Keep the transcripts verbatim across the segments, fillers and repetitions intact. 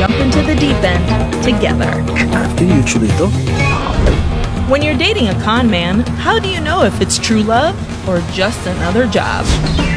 jump into the deep end together. After you, Chulito. When you're dating a con man, how do you know if it's true love or just another job?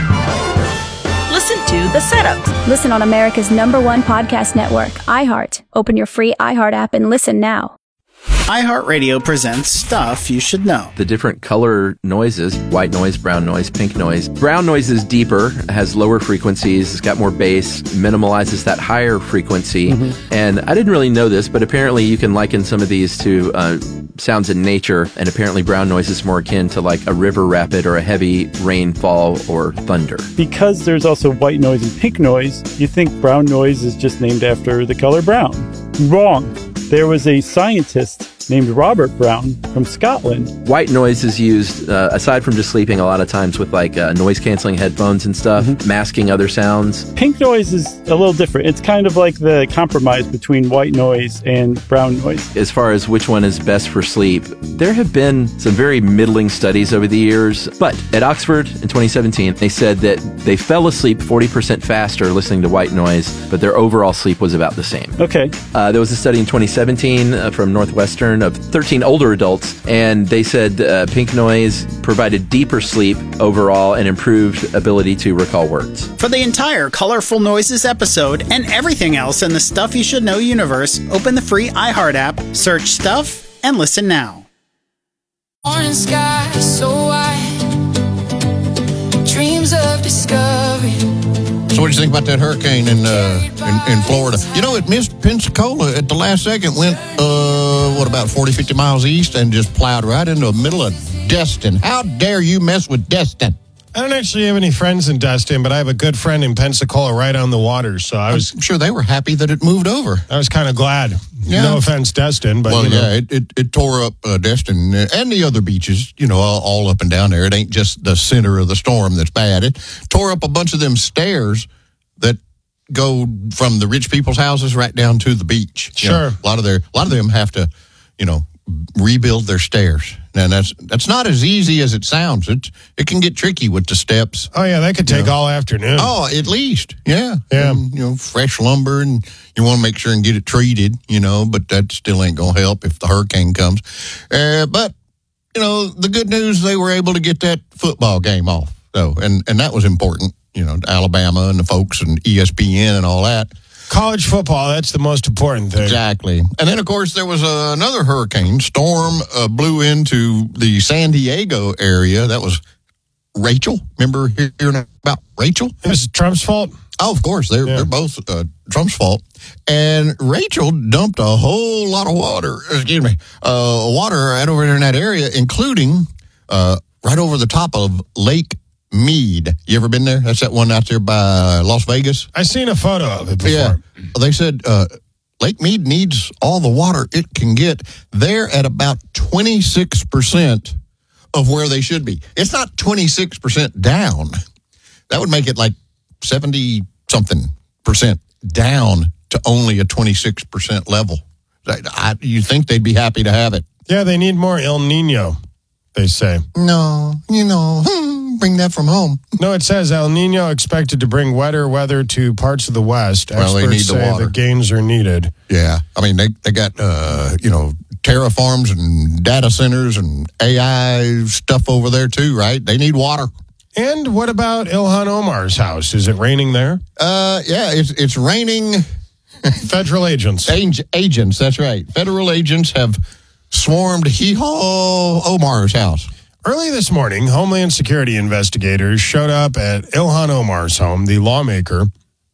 Listen to The Setup. Listen on America's number one podcast network, iHeart. Open your free iHeart app and listen now. iHeartRadio presents Stuff You Should Know. The different color noises, white noise, brown noise, pink noise. Brown noise is deeper, has lower frequencies, it's got more bass, minimalizes that higher frequency. Mm-hmm. And I didn't really know this, but apparently you can liken some of these to uh, sounds in nature, and apparently brown noise is more akin to like a river rapid or a heavy rainfall or thunder. Because there's also white noise and pink noise, you think brown noise is just named after the color brown. Wrong. There was a scientist named Robert Brown from Scotland. White noise is used, uh, aside from just sleeping, a lot of times with like uh, noise-canceling headphones and stuff, mm-hmm. masking other sounds. Pink noise is a little different. It's kind of like the compromise between white noise and brown noise. As far as which one is best for sleep, there have been some very middling studies over the years, but at Oxford in twenty seventeen, they said that they fell asleep forty percent faster listening to white noise, but their overall sleep was about the same. Okay. Uh, there was a study in twenty seventeen uh, from Northwestern of thirteen older adults, and they said uh, pink noise provided deeper sleep overall and improved ability to recall words. For the entire Colorful Noises episode and everything else in the Stuff You Should Know universe, open the free iHeart app, search Stuff, and listen now. Orange sky so wide, dreams of discovery. So what do you think about that hurricane in uh, in, in Florida? You know, it missed Pensacola at the last second, went, uh, what, about forty, fifty miles east and just plowed right into the middle of Destin. How dare you mess with Destin? I don't actually have any friends in Destin, but I have a good friend in Pensacola right on the water, so I was... I'm sure they were happy that it moved over. I was kind of glad. Yeah. No offense, Destin, but... Well, you know. yeah, it, it, it tore up uh, Destin and the other beaches, you know, all, all up and down there. It ain't just the center of the storm that's bad. It tore up a bunch of them stairs that go from the rich people's houses right down to the beach. Sure. You know, a lot of their, a lot of them have to, you know, rebuild their stairs. And that's that's not as easy as it sounds. It it can get tricky with the steps. Oh yeah, that could take you know. all afternoon. Oh, at least, yeah, yeah. And, you know, fresh lumber, and you want to make sure and get it treated. You know, but that still ain't gonna help if the hurricane comes. Uh, but you know, the good news, they were able to get that football game off. So, and and that was important. You know, Alabama and the folks and E S P N and all that. College football, that's the most important thing. Exactly. And then, of course, there was uh, another hurricane. Storm uh, blew into the San Diego area. That was Rachel. Remember hearing about Rachel? It was Trump's fault? Oh, of course. They're, yeah. they're both uh, Trump's fault. And Rachel dumped a whole lot of water, excuse me, uh, water right over there in that area, including uh, right over the top of Lake Mead. You ever been there? That's that one out there by Las Vegas. I seen a photo of it before. Yeah. They said uh, Lake Mead needs all the water it can get. They're at about twenty-six percent of where they should be. It's not twenty-six percent down. That would make it like seventy-something percent down to only a twenty-six percent level. I, you think they'd be happy to have it. Yeah, they need more El Nino, they say. No, you know... bring that from home. No, it says El Nino expected to bring wetter weather to parts of the West. Well, Experts they need say the water. The gains are needed. Yeah. I mean, they, they got, uh, you know, terraforms and data centers and A I stuff over there, too, right? They need water. And what about Ilhan Omar's house? Is it raining there? Uh, yeah, it's, it's raining. Federal agents. Agents, that's right. Federal agents have swarmed Hee-Haw Omar's house. Early this morning, Homeland Security investigators showed up at Ilhan Omar's home, the lawmaker,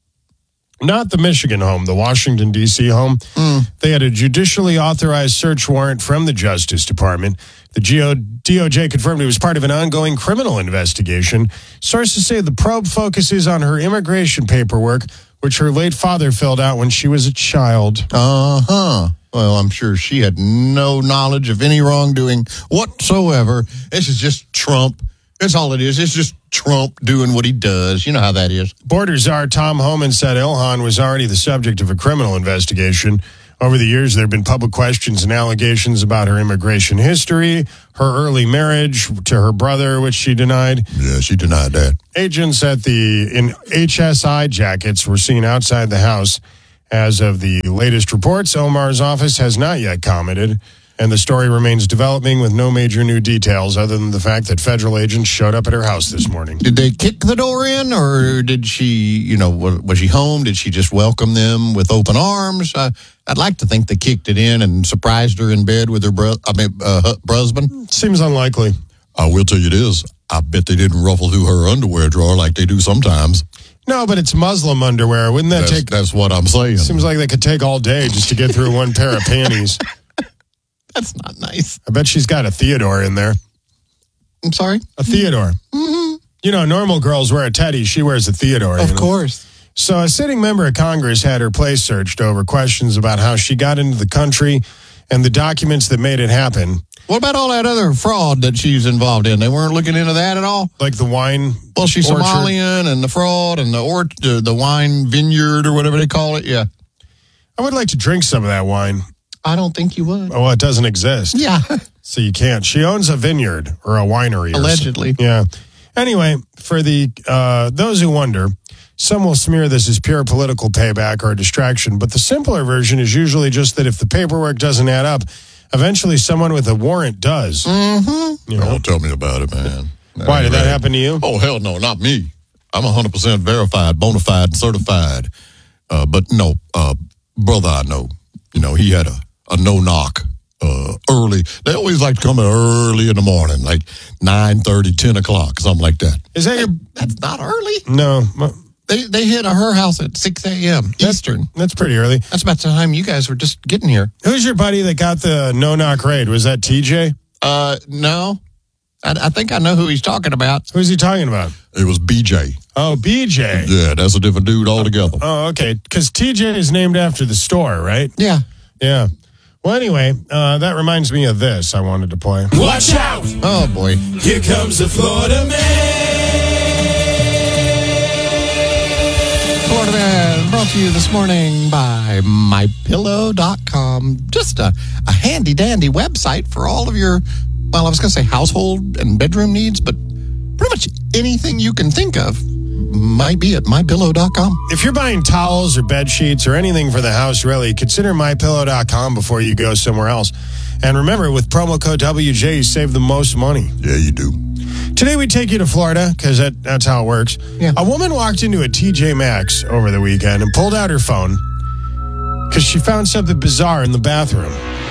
not the Michigan home, the Washington, D C home. Mm. They had a judicially authorized search warrant from the Justice Department. The D O J confirmed it was part of an ongoing criminal investigation. Sources say the probe focuses on her immigration paperwork, which her late father filled out when she was a child. Uh-huh. Well, I'm sure she had no knowledge of any wrongdoing whatsoever. This is just Trump. That's all it is. It's just Trump doing what he does. You know how that is. Border czar Tom Homan said Ilhan was already the subject of a criminal investigation. Over the years, there have been public questions and allegations about her immigration history, her early marriage to her brother, which she denied. Yeah, she denied that. Agents at the in H S I jackets were seen outside the house As of the latest reports, Omar's office has not yet commented, and the story remains developing with no major new details other than the fact that federal agents showed up at her house this morning. Did they kick the door in, or did she, you know, was, was she home? Did she just welcome them with open arms? Uh, I'd like to think they kicked it in and surprised her in bed with her bro- I mean, uh, husband. Seems unlikely. I will tell you this. I bet they didn't ruffle through her underwear drawer like they do sometimes. No, but it's Muslim underwear. Wouldn't that That's, take... that's what I'm saying. Seems like they could take all day just to get through one pair of panties. That's not nice. I bet she's got a Theodore in there. I'm sorry? A Theodore. Mm-hmm. You know, normal girls wear a teddy. She wears a Theodore. Of you know? course. So a sitting member of Congress had her place searched over questions about how she got into the country and the documents that made it happen. What about all that other fraud that she's involved in? They weren't looking into that at all? Like the wine Well, she's orchard. Somalian and the fraud and the or the, the wine vineyard or whatever they call it. Yeah. I would like to drink some of that wine. I don't think you would. Oh, well, it doesn't exist. Yeah. So you can't. She owns a vineyard or a winery. Or Allegedly. something. Yeah. Anyway, for the uh, those who wonder, some will smear this as pure political payback or a distraction, but the simpler version is usually just that if the paperwork doesn't add up, eventually someone with a warrant does. Mm-hmm. You know? Don't tell me about it, man. That Why, ain't did that right. happen to you? Oh, hell no, not me. I'm one hundred percent verified, bona fide, and certified. Uh, but no, uh, brother I know, you know, he had a, a no-knock uh, early. They always like to come in early in the morning, like nine thirty, ten o'clock, something like that. Is that your... That's not early. No. They they hit a her house at six a.m. Eastern. That's pretty early. That's about the time you guys were just getting here. Who's your buddy that got the no-knock raid? Was that T J? Uh, no. I, I think I know who he's talking about. Who's he talking about? It was B J. Oh, B J. Yeah, that's a different dude altogether. Oh, okay. Because T J is named after the store, right? Yeah. Yeah. Well, anyway, uh, that reminds me of this I wanted to play. Watch out! Oh, boy. Here comes the Florida man. Florida Man brought to you this morning by my pillow dot com. Just a, a handy-dandy website for all of your, well, I was going to say household and bedroom needs, but pretty much anything you can think of might be at my pillow dot com. If you're buying towels or bed sheets or anything for the house, really, consider my pillow dot com before you go somewhere else. And remember, with promo code W J, you save the most money. Yeah, you do. Today we take you to Florida, because that, that's how it works. Yeah. A woman walked into a T J Maxx over the weekend and pulled out her phone because she found something bizarre in the bathroom.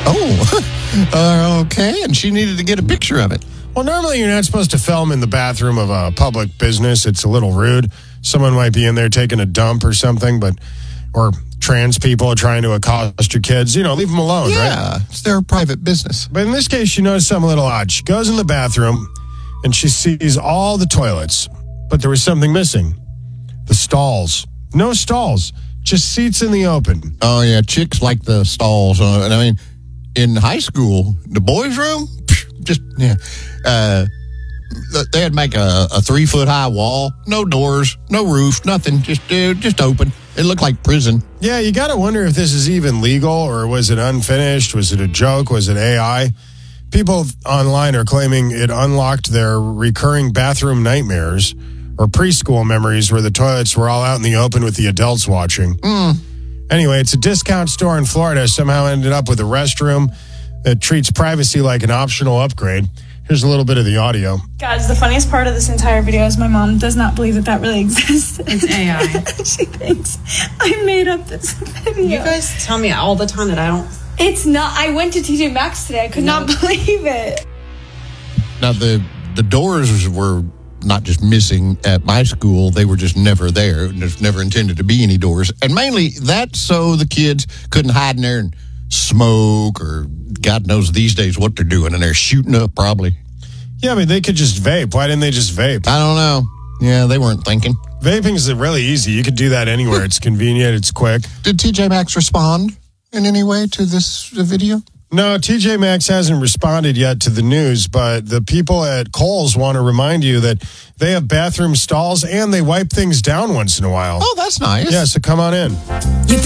Oh, uh, okay. And she needed to get a picture of it. Well, normally you're not supposed to film in the bathroom of a public business. It's a little rude. Someone might be in there taking a dump or something, but or trans people are trying to accost your kids. You know, leave them alone, right? Yeah, it's their private business. But in this case, she noticed something a little odd. She goes in the bathroom and she sees all the toilets, but there was something missing. The stalls. No stalls, just seats in the open. Oh, yeah, chicks like the stalls. Uh, and I mean, in high school, the boys' room, just, yeah. Uh, they'd make a, a three-foot-high wall, no doors, no roof, nothing, just uh, just open. It looked like prison. Yeah, you got to wonder if this is even legal or was it unfinished? Was it a joke? Was it A I? People online are claiming it unlocked their recurring bathroom nightmares or preschool memories where the toilets were all out in the open with the adults watching. Mm. Anyway, it's a discount store in Florida. Somehow ended up with a restroom that treats privacy like an optional upgrade. Here's a little bit of the audio. Guys, the funniest part of this entire video is my mom does not believe that that really exists. It's A I. She thinks I made up this video. You guys tell me all the time that I don't. It's not. I went to T J Maxx today. I could No. not believe it. Now, the, the doors were not just missing at my school. They were just never there. There's never intended to be any doors. And mainly that's so the kids couldn't hide in there and smoke or God knows these days what they're doing. And they're shooting up probably. Yeah, but they could just vape. Why didn't they just vape? I don't know. Yeah, they weren't thinking. Vaping is really easy. You could do that anywhere. It's convenient. It's quick. Did T J Maxx respond in any way to this video? No, T J Maxx hasn't responded yet to the news, but the people at Kohl's want to remind you that they have bathroom stalls and they wipe things down once in a while. Oh, that's nice. Yeah, so come on in.